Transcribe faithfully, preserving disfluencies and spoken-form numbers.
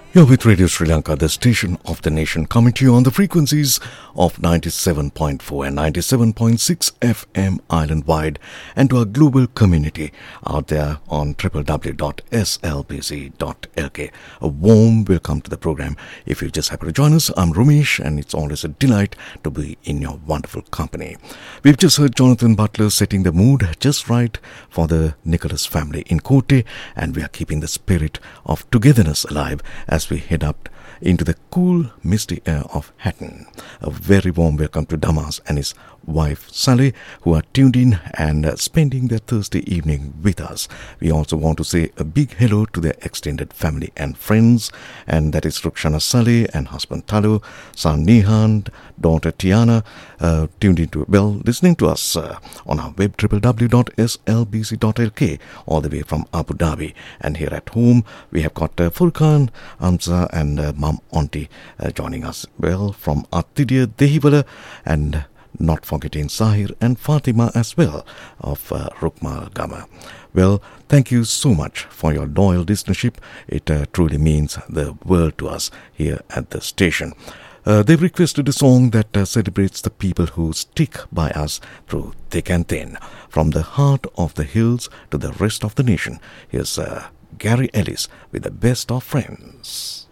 You're with Radio Sri Lanka, the station of the nation, coming to you on the frequencies of ninety-seven point four and ninety-seven point six F M island-wide, and to our global community out there on w w w dot s l b c dot l k. A warm welcome to the program. If you just happen to join us, I'm Ramesh, and it's always a delight to be in your wonderful company. We've just heard Jonathan Butler setting the mood just right for the Nicholas family in Kotte, and we are keeping the spirit of togetherness alive as we head up into the cool, misty air of Hatton. A very warm welcome to Damas and his wife Sally, who are tuned in and uh, spending their Thursday evening with us. We also want to say a big hello to their extended family and friends, and that is Rukshana Sally and husband Talu, son Nihan, daughter Tiana, uh, tuned into, well, listening to us uh, on our web w w w dot s l b c dot l k, all the way from Abu Dhabi. And here at home, we have got uh, Furkan, Amza, and uh, Mom Auntie uh, joining us, well, from Atidia Dehivala, and not forgetting Sahir and Fatima as well of uh, Rukmal Gama. Well, thank you so much for your loyal listenership. It uh, truly means the world to us here at the station. Uh, they've requested a song that uh, celebrates the people who stick by us through thick and thin. From the heart of the hills to the rest of the nation, here's uh, Gary Ellis with the best of friends.